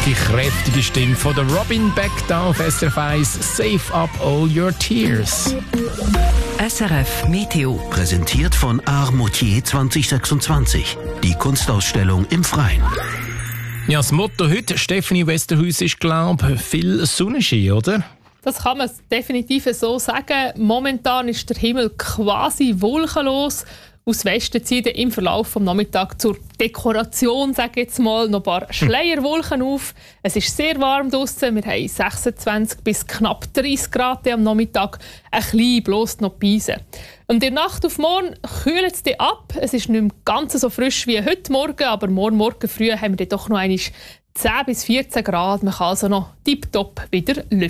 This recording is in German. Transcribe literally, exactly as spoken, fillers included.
Die kräftige Stimme von der Robin Beck da auf S R F eins. Save up all your tears. S R F Meteo. Präsentiert von Art Moutier zwanzig sechsundzwanzig. Die Kunstausstellung im Freien. Ja, das Motto heute, Stefanie Westerhuis, ist, glaube ich, viel Sonnenschein, oder? Das kann man definitiv so sagen. Momentan ist der Himmel quasi wolkenlos. Aus Westen ziehen im Verlauf des Nachmittags zur Dekoration, sage ich jetzt mal, noch ein paar Schleierwolken auf. Es ist sehr warm draussen. Wir haben sechsundzwanzig bis knapp dreißig Grad am Nachmittag. Ein bisschen bloß noch Beisen. Und in der Nacht auf morgen kühlt es ab. Es ist nicht mehr ganz so frisch wie heute Morgen, aber morgen Morgen früh haben wir doch noch einmal zehn bis vierzehn Grad. Man kann also noch tiptop wieder lüften.